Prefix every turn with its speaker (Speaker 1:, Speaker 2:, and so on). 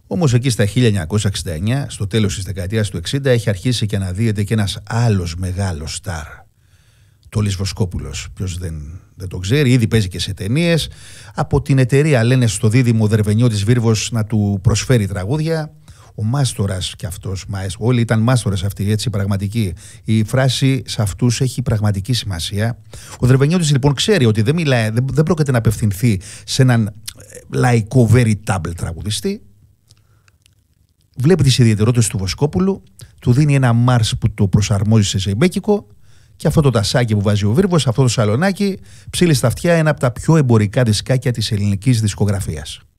Speaker 1: Όμως εκεί στα 1969, στο τέλος της δεκαετίας του 60, έχει αρχίσει και αναδύεται και ένας άλλος μεγάλος στάρ. Το Λυσβοσκόπουλος. Ποιος δεν το ξέρει, ήδη παίζει και σε ταινίες. Από την εταιρεία λένε στο δίδυμο Δερβενιώτης Βίρβος να του προσφέρει τραγούδια. Ο μάστορας κι αυτός, όλοι ήταν μάστορες αυτοί, έτσι, πραγματικοί. Η φράση σε αυτούς έχει πραγματική σημασία. Ο Δερβενιώτης λοιπόν ξέρει ότι δεν πρόκειται να απευθυνθεί σε έναν λαϊκό veritable τραγουδιστή. Βλέπει τις ιδιαιτερότητες του Βοσκόπουλου, του δίνει ένα Μάρς που το προσαρμόζει σε ζεϊμπέκικο και αυτό το τασάκι που βάζει ο Βίρβος, αυτό το σαλονάκι, ψήλει στα αυτιά ένα από τα πιο εμπορικά δισκάκια της ελληνικής δισκογραφίας.